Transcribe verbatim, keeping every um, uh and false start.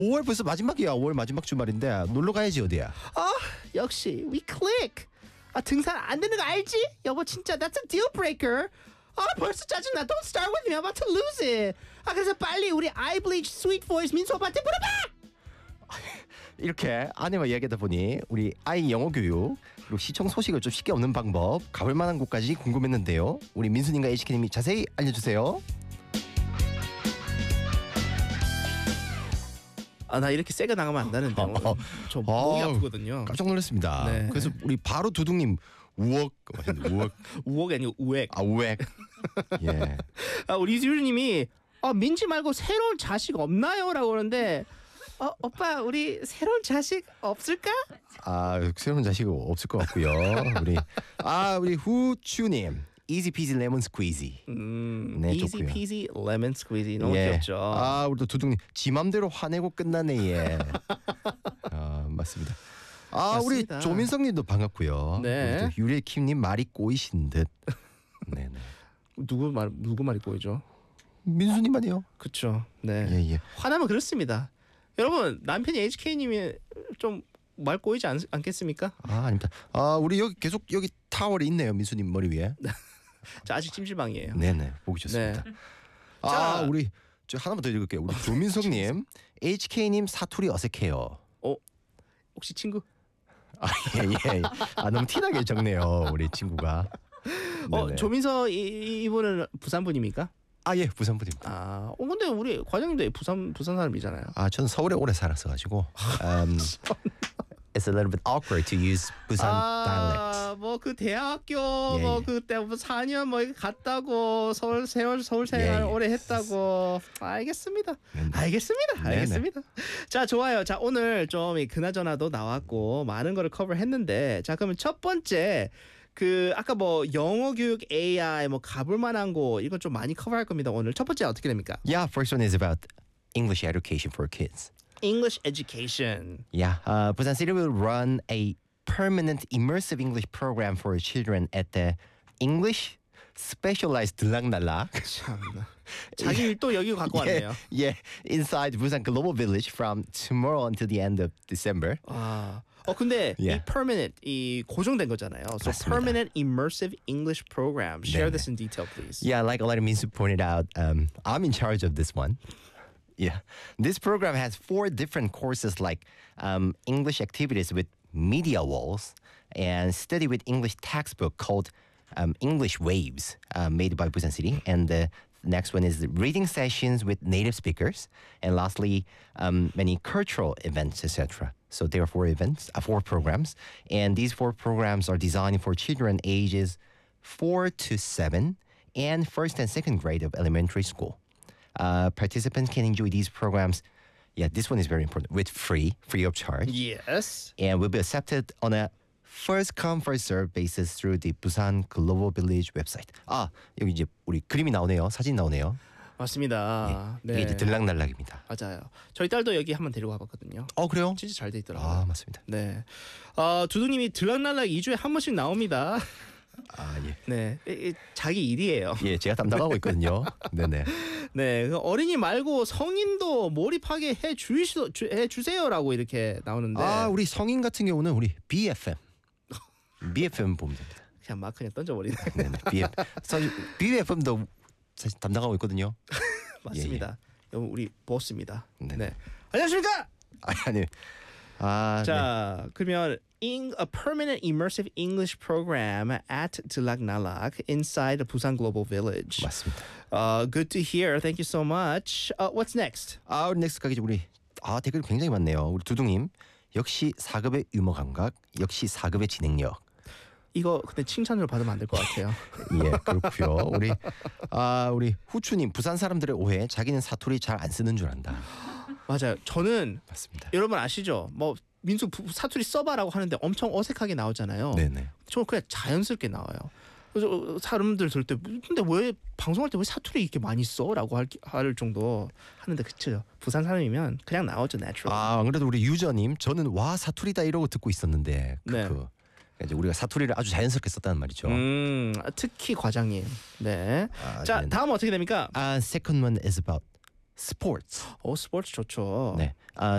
오월 벌써 마지막이야. 오월 마지막 주말인데 놀러 가야지 어디야? 아 역시 we click. 아 등산 안 되는 거 알지? 여보 진짜 that's a deal breaker. 아 벌써 짜증나. Don't start with me. I'm about to lose it. 아 그래서 빨리 우리 eye bleach sweet voice 민수 오빠한테 물어봐. 이렇게 아내와 이야기하다 보니 우리 아이 영어 교육 그리고 시청 소식을 좀 쉽게 얻는 방법 가볼 만한 곳까지 궁금했는데요. 우리 민수님과 에이치케이님이 자세히 알려주세요. 아 나 이렇게 세게 나가면 안 되는데 오늘. 어, 저 목이 아우, 아프거든요. 깜짝 놀랐습니다. 네. 그래서 우리 바로 두둥님 우억 우억 우억이 아니고 우액. 아 우액 예. 아 우리 이주님이 아 민지 말고 새로운 자식 없나요?라고 그러는데 어 오빠 우리 새로운 자식 없을까? 아 새로운 자식 없을 것 같고요. 우리 아 우리 후추님 easy peasy lemon squeezy. 음, 네, easy 좋고요. peasy lemon squeezy 너무 예. 귀엽죠. 아 우리 또 두둥님 지 맘대로 화내고 끝나네 예. 아 맞습니다. 아 맞습니다. 우리 조민성님도 반갑고요. 네. 우리 또 유리킴님 말이 꼬이신 듯. 네네. 누구 말 누구 말이 보이죠? 민수님 아니요? 그렇죠. 네. 예예. 화나면 그렇습니다. 여러분 남편이 에이치케이님이 좀 말 꼬이지 않, 않겠습니까? 아 아닙니다. 아 우리 여기 계속 여기 타월이 있네요 민수님 머리 위에. 저 아직 찜질방이에요. 네네 보기 좋습니다. 네. 아 자. 우리 저 하나만 더 읽을게요. 우리 조민성님 에이치케이님 사투리 어색해요. 어 혹시 친구? 아 예 예. 아 너무 티나게 적네요 우리 친구가. 어 네네. 조민서 이, 이분은 부산 분입니까? 아 예 부산 분입니다. 아, 어 근데 우리 과장님도 부산 부산 사람이잖아요. 아 저는 서울에 오래 살았어 가지고. Um, it's a little bit awkward to use 부산 dialect. 아, 뭐 그 대학교 예, 뭐 예. 그때 뭐 사 년 뭐 이렇게 갔다고 서울 세월 서울 생활 예, 예. 오래 했다고. 알겠습니다. 네네. 알겠습니다. 네네. 알겠습니다. 자, 좋아요. 자, 오늘 좀 이 그나저나도 나왔고 많은 거를 커버했는데 자, 그러면 첫 번째 그 아까 뭐 영어 교육 에이아이 뭐 가볼 만한 곳 이건 좀 많이 커버할 겁니다. 오늘 첫 번째 어떻게 됩니까? Yeah, first one is about English education for kids. English education. Yeah, uh, Busan City will run a permanent immersive English program for children at the English Specialized 들락날락. 참나. 자기 일 또 여기 갖고 왔네요. yeah, yeah, inside Busan Global Village from tomorrow until the end of December. 아, 어 근데 이 Yeah. permanent 이 고정된 거잖아요. So 맞습니다. permanent immersive English program. Share 네네. this in detail, please. Yeah, like a lot of Minsu pointed out, um, I'm in charge of this one. Yeah, this program has four different courses like um, English activities with media walls and study with English textbook called um, English Waves, uh, made by Busan City. And the next one is the reading sessions with native speakers. And lastly, um, many cultural events, et cetera. So there are four events, uh, four programs. And these four programs are designed for children ages four to seven and first and second grade of elementary school. Uh, participants can enjoy these programs. Yeah, this one is very important. With free, free of charge, Yes. and will be accepted on a first come first serve basis through the Busan Global Village website. 아 여기 이제 우리 그림이 나오네요. 사진 나오네요. 맞습니다. 이게 이제 들락날락입니다. 맞아요. 저희 딸도 여기 한번 데리고 가봤거든요. 어 그래요? 진짜 잘 돼 있더라고요. 아 맞습니다. 네. 어, 두둥님이 들락날락 이 주에 한 번씩 나옵니다. 아 예. 네. 이, 이, 자기 일이에요. 예, 제가 담당하고 있거든요. 네네. 네. 그 어린이 말고 성인도 몰입하게 해 주시 해 주세요라고 이렇게 나오는데 아 우리 성인 같은 경우는 우리 비에프엠, 비에프엠 보면 됩니다. 그냥 막 그냥 던져버리네. 네네. 비에프엠. 사실 비에프엠도 사실 담당하고 있거든요. 맞습니다. 여러분 우리 보스입니다. 네. 네. 안녕하십니까? 아니 아니. 아 자, 그러면 in a permanent immersive English program at 들락날락 inside the Busan Global Village. 네, 맞습니다. Uh, good to hear. Thank you so much. Uh, what's next? 아 우리 넥스트 가기 우리 아 댓글 굉장히 많네요. 우리 두둥님 역시 사 급의 유머 감각, 역시 사 급의 진행력. 이거 근데 칭찬을 받으면 안 될 것 같아요. 예 그렇고요. 우리 아 우리 후추님 부산 사람들의 오해 자기는 사투리 잘 안 쓰는 줄 안다. 맞아요. 저는 맞습니다. 여러분 아시죠? 뭐 민수 부- 사투리 써봐라고 하는데 엄청 어색하게 나오잖아요. 네네. 저는 그냥 자연스럽게 나와요. 그래서 사람들 들을 때 근데 왜 방송할 때 왜 사투리 이렇게 많이 써라고 할, 할 정도 하는데 그쵸 부산 사람이면 그냥 나오죠 natural. 아 안 그래도 우리 유저님 저는 와 사투리다 이러고 듣고 있었는데 그, 네. 그 이제 우리가 사투리를 아주 자연스럽게 썼다는 말이죠. 음 특히 과장님. 네. 아, 자 네네. 다음 어떻게 됩니까? 아 second one is about sports. 어 스포츠 좋죠. 네. 아